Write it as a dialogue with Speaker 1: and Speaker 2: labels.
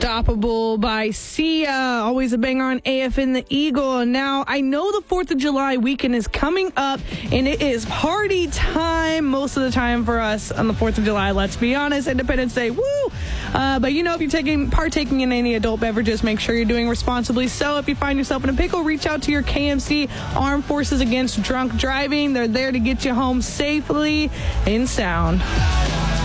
Speaker 1: Unstoppable by Sia. Always a banger on AFN The Eagle. And now I know the 4th of July weekend is coming up and it is party time most of the time for us on the 4th of July. Let's be honest, Independence Day, woo! But if you're partaking in any adult beverages, make sure you're doing responsibly. So if you find yourself in a pickle, reach out to your KMC Armed Forces Against Drunk Driving. They're there to get you home safely and sound.